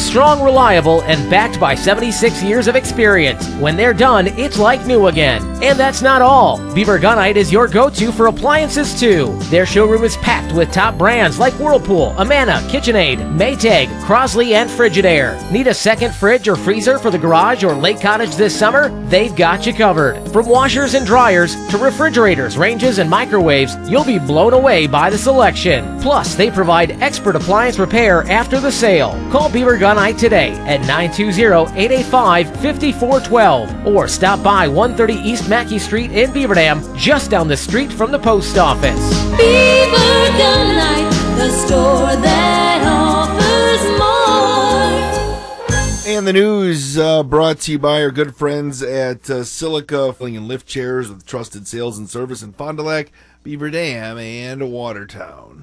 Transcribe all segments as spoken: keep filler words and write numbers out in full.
strong, reliable, and backed by seventy-six years of experience. When they're done, it's like new again. And that's not all. Beaver Gunite is your go-to for appliances too. Their showroom is packed with top brands like Whirlpool, Amana, KitchenAid, Maytag, Crosley, and Frigidaire. Need a second fridge or freezer for the garage or lake cottage this summer? They've got you covered. From washers and dryers to refrigerators, ranges, and microwaves, you'll be blown away by the selection. Plus, they provide expert appliance repair after the sale. Call Beaver Gunite today at nine two zero, eight eight five, five four one two or stop by one thirty East Mackey Street in Beaver Dam, just down the street from the post office. Beaver Gunite, the store that offers more. And the news uh, brought to you by our good friends at uh, Silica Filling and Lift Chairs with trusted sales and service in Fond du Lac, Beaver Dam, and Watertown.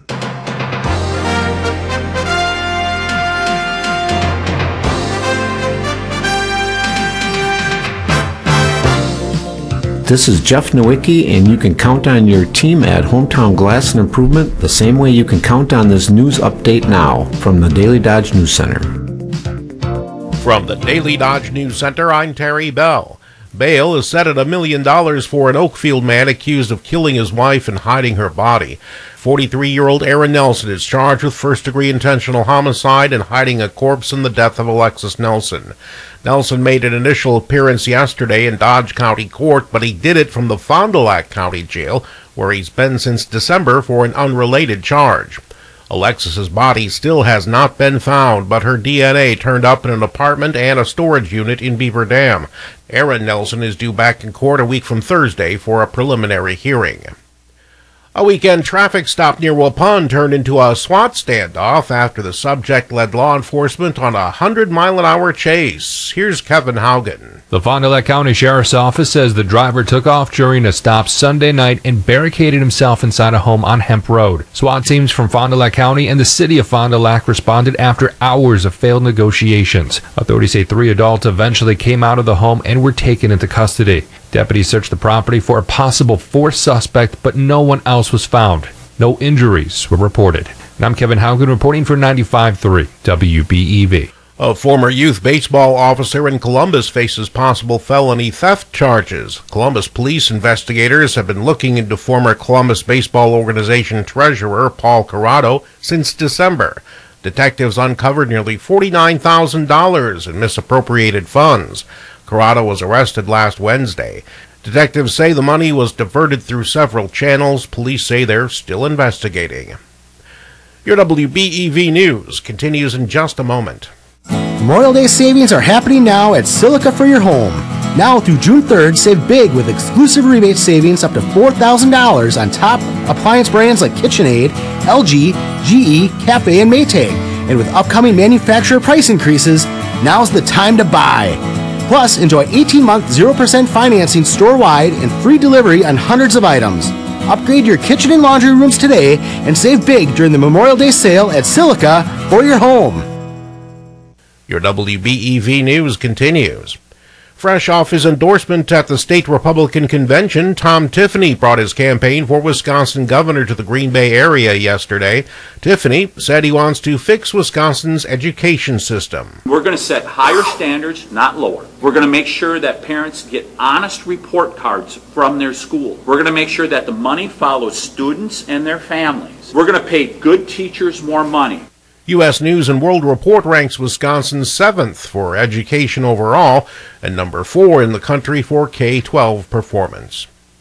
This is Jeff Nowicki, and you can count on your team at Hometown Glass and Improvement the same way you can count on this news update now from the Daily Dodge News Center. From the Daily Dodge News Center, I'm Terry Bell. Bail is set at a million dollars for an Oakfield man accused of killing his wife and hiding her body. forty-three-year-old Aaron Nelson is charged with first-degree intentional homicide and hiding a corpse in the death of Alexis Nelson. Nelson made an initial appearance yesterday in Dodge County Court, but he did it from the Fond du Lac County Jail, where he's been since December for an unrelated charge. Alexis's body still has not been found, but her D N A turned up in an apartment and a storage unit in Beaver Dam. Aaron Nelson is due back in court a week from Thursday for a preliminary hearing. A weekend traffic stop near Waupun turned into a SWAT standoff after the subject led law enforcement on a hundred mile an hour chase. Here's Kevin Haugen. The Fond du Lac County Sheriff's Office says the driver took off during a stop Sunday night and barricaded himself inside a home on Hemp Road. SWAT teams from Fond du Lac County and the city of Fond du Lac responded after hours of failed negotiations. Authorities say three adults eventually came out of the home and were taken into custody. Deputies searched the property for a possible fourth suspect, but no one else was found. No injuries were reported. And I'm Kevin Haugen reporting for ninety-five point three W B E V. A former youth baseball officer in Columbus faces possible felony theft charges. Columbus police investigators have been looking into former Columbus Baseball Organization treasurer Paul Corrado since December. Detectives uncovered nearly forty-nine thousand dollars in misappropriated funds. Corrado was arrested last Wednesday. Detectives say the money was diverted through several channels. Police say they're still investigating. Your W B E V News continues in just a moment. Memorial Day savings are happening now at Silica for your home. Now through June third, save big with exclusive rebate savings up to four thousand dollars on top appliance brands like KitchenAid, L G, G E, Cafe, and Maytag. And with upcoming manufacturer price increases, now's the time to buy. Plus, enjoy eighteen month zero percent financing store-wide and free delivery on hundreds of items. Upgrade your kitchen and laundry rooms today and save big during the Memorial Day sale at Silica for your home. Your W B E V News continues. Fresh off his endorsement at the state Republican convention, Tom Tiffany brought his campaign for Wisconsin governor to the Green Bay area yesterday. Tiffany said he wants to fix Wisconsin's education system. We're going to set higher standards, not lower. We're going to make sure that parents get honest report cards from their school. We're going to make sure that the money follows students and their families. We're going to pay good teachers more money. U S News and World Report ranks Wisconsin seventh for education overall and number four in the country for K twelve performance.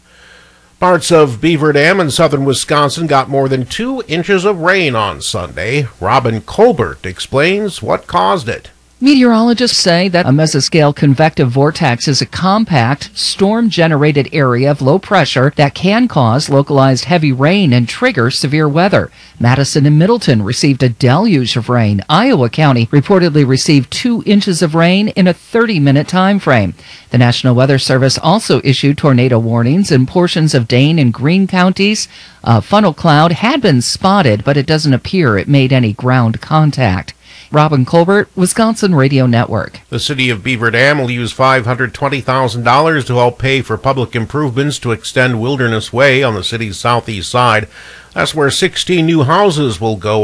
Parts of Beaver Dam in southern Wisconsin got more than two inches of rain on Sunday. Robin Colbert explains what caused it. Meteorologists say that a mesoscale convective vortex is a compact, storm-generated area of low pressure that can cause localized heavy rain and trigger severe weather. Madison and Middleton received a deluge of rain. Iowa County reportedly received two inches of rain in a thirty-minute time frame. The National Weather Service also issued tornado warnings in portions of Dane and Greene counties. A funnel cloud had been spotted, but it doesn't appear it made any ground contact. Robin Colbert, Wisconsin Radio Network. The city of Beaver Dam will use five hundred twenty thousand dollars to help pay for public improvements to extend Wilderness Way on the city's southeast side. That's where sixteen new houses will go